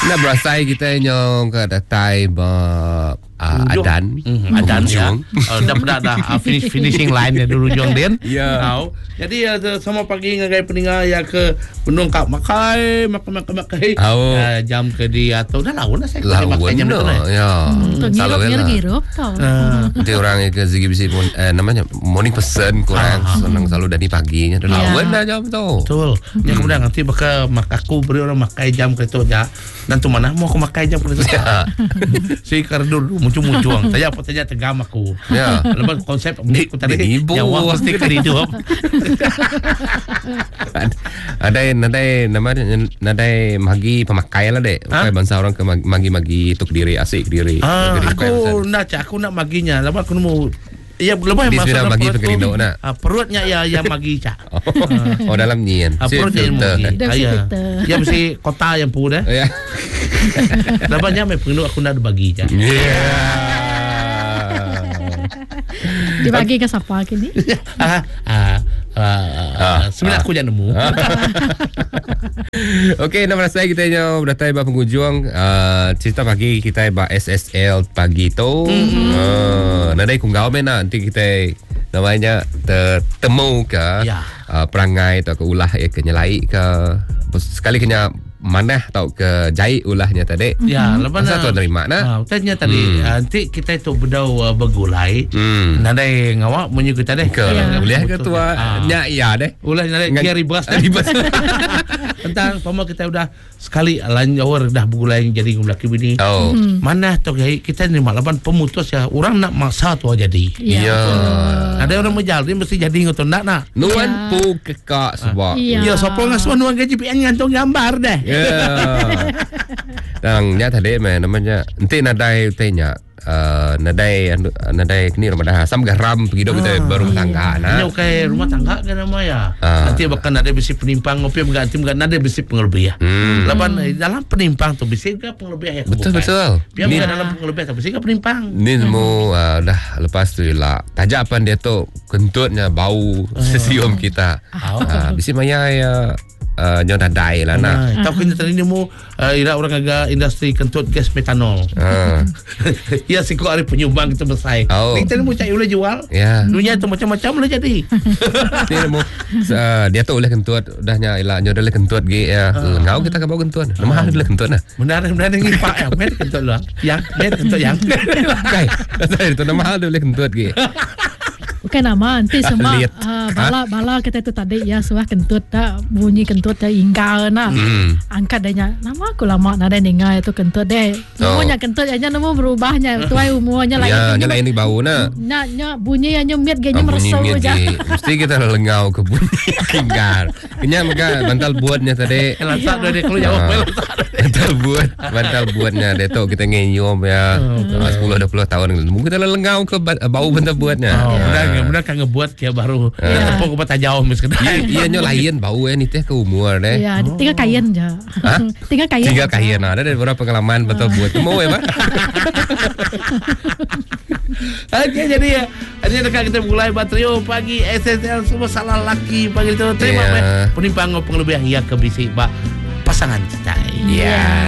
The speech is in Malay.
Nak berasai kita nyong ke datai adan. Adan ya. Dah finishing line ya dulu jong den. Ya. Tahu. Jadi sama pagi ngagai peninggal ya ke Gunung Kak makai. Jam ke dia atau dah lawan dah saya makai jam itu. Ya. Ngirup girup tau. Nanti orang ke segi bisi namanya morning person kurang senang selalu dari paginya. Dah lawan dah jam tu. Betul. Ya kemudian nanti bakal aku beri orang makai jam ke itu ya. Dan tu mana mau aku makai jam ke itu. Si kardur muncul-muncul. Saya apa saja tegam aku. Ya. Lepas konsep ni aku tadi nyawa pasti ke hidup. Nadai magi pemakai lah dek. Pakai bangsa orang ke magi tuk diri asik diri. Aku nak maginya. Lepas aku nemu. Ya lepas masuk magi pakai dindok nak. Perutnya ya magi cak. Oh dalam nyian. Perutnya yang magi. Ya mesti kota yang pun dah. Ya. Lepasnya me penuh aku nak bagi cak. Dibagi ke siapa kini? Sebenarnya aku jangan nemu. Okey, nama saya kita nyo beratai ba pengunjung cerita pagi kita ba SSL pagi tu. Nadai kunggau mena nanti kita namanya temu ke perangai atau ke ulah ke nyelai ke sekali kena mana tau ke jahit ulahnya tadi. Ya, lepas tu terima nak. Tanya tadi nanti kita itu bedau bergulai. Nadai ngawak munyu kita deh. Boleh ke tua nya ya deh. Ulah nadai dia ribas. Tentang pama kita udah sekali lanjawar dah bergulai jadi ngulaki bini. Mana tu kita ni malapan pemutus ya orang nak masa tu jadi. Ya. Ada orang menjadi mesti jadi ngotot nak. Nuan pu kekak sebab. Ya, sopong ngasuan nuan gaji PN ngantung gambar deh. Dan nya tadi namanya nanti nadai tanya nadai ni rumah dah sam garam pergi dok kita baru tangga nah. Ini okay rumah tangga kan nama ya. Nanti bahkan ada besi penimpang ngopi mengganti ada besi pengelebih ya. Lapan dalam penimpang tu besi ke pengelebih ya. Betul. Biar bukan dalam pengelebih tu besi ke penimpang. Ni semua dah lepas tu lah. Tajapan dia tu kentutnya bau sesium kita. Besi maya ya. Nyo nadai lah nak. Tahu kena tadi ni mu ira orang agak industri kentut gas metanol. Ya siku hari penyumbang kita besar. Kita ni mu cak boleh jual. Dunia tu macam-macam boleh jadi. Ni mu dia tu oleh kentut dahnya ila nyo oleh kentut ge ya. Ngau kita ke bau kentut. Nama oleh kentut nah. Benar ngipak ya. Met kentut lu. Yang met kentut yang. Kai. Saya tu nama oleh kentut ge. Bukan nama nanti semua bala kita itu tadi ya suah kentut dah bunyi kentut dah ingkar nak angkat dahnya nama aku lama nada dengar itu kentut deh semuanya kentut aja nama berubahnya tuai umurnya lain ya lain ni bau nak bunyi yang nyemit ganya meresau aja mesti kita lengau ke bunyi ingkar kenya maka bantal buatnya tadi lantak dah kalau jawab bantal buatnya dia tu kita ngenyom ya 10-20 tahun mungkin kita lengau ke bau bantal buatnya benar kan ngebuat dia baru tepuk kepada jauh miskedai. Iya nyo lain bau ni teh ke umur deh. Ya, tinggal kain je. Tinggal kain. Ada beberapa pengalaman betul buat. Mau ya, Pak? Okey, jadi ya. Ini dekat kita mulai Batrio pagi SSL semua salah laki pagi itu. Terima kasih. Penimpang pengelebih ya ke bisik, Pak. Pasangan cetai. Ya.